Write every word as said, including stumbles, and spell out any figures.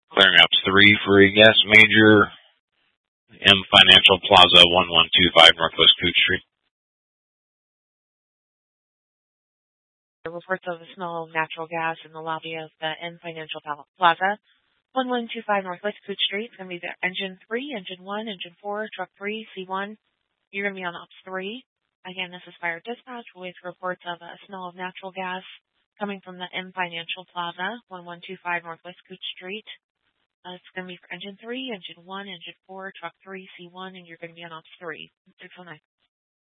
Clearing up three for a gas major, M Financial Plaza, one one two five Northwest Cooch Street. Reports of the smell of natural gas in the lobby of the M Financial Plaza, one one two five Northwest Cooch Street. It's going to be the engine three, engine one, engine four, truck three, C one. You're going to be on ops three. Again, this is fire dispatch with reports of a smell of natural gas coming from the M Financial Plaza, one one two five Northwest Cooch Street. Uh, it's going to be for engine three, engine one, engine four, truck three, C one, and you're going to be on ops three. six oh nine.